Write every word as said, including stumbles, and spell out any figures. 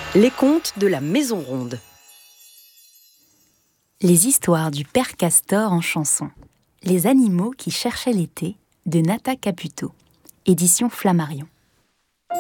Les contes de la Maison Ronde. Les histoires du père Castor en chanson. Les animaux qui cherchaient l'été, de Nata Caputo. Édition Flammarion.